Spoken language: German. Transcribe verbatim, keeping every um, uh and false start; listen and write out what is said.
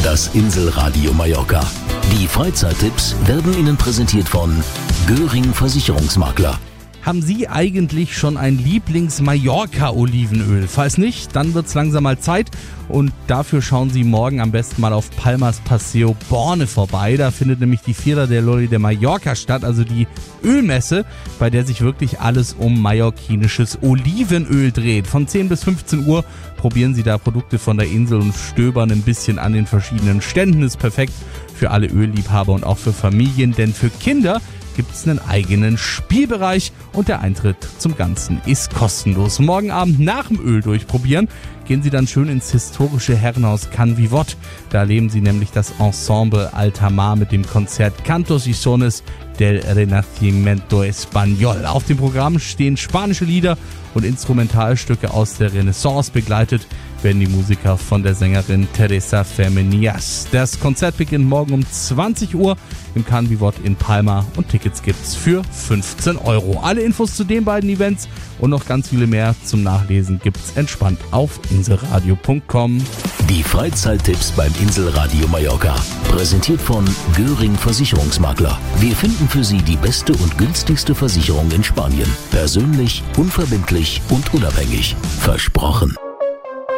Das Inselradio Mallorca. Die Freizeittipps werden Ihnen präsentiert von Göring Versicherungsmakler. Haben Sie eigentlich schon ein Lieblings-Mallorca-Olivenöl? Falls nicht, dann wird's langsam mal Zeit und dafür schauen Sie morgen am besten mal auf Palmas Paseo Borne vorbei. Da findet nämlich die Fiera del Oli de Mallorca statt, also die Ölmesse, bei der sich wirklich alles um mallorquinisches Olivenöl dreht. Von zehn bis fünfzehn Uhr probieren Sie da Produkte von der Insel und stöbern ein bisschen an den verschiedenen Ständen. Ist perfekt für alle Ölliebhaber und auch für Familien, denn für Kinder gibt es einen eigenen Spielbereich und der Eintritt zum Ganzen ist kostenlos. Morgen Abend nach dem Öl durchprobieren gehen Sie dann schön ins historische Herrenhaus Can Vivot. Da erleben Sie nämlich das Ensemble Altamar mit dem Konzert Cantos y Sones del Renacimiento Español. Auf dem Programm stehen spanische Lieder und Instrumentalstücke aus der Renaissance. Begleitet werden die Musiker von der Sängerin Teresa Femenias. Das Konzert beginnt morgen um zwanzig Uhr im Can Vivot in Palma und Tickets gibt's für fünfzehn Euro. Alle Infos zu den beiden Events und noch ganz viele mehr zum Nachlesen gibt's entspannt auf inselradio punkt com. Die Freizeittipps beim Inselradio Mallorca. Präsentiert von Göring Versicherungsmakler. Wir finden für Sie die beste und günstigste Versicherung in Spanien. Persönlich, unverbindlich und unabhängig. Versprochen.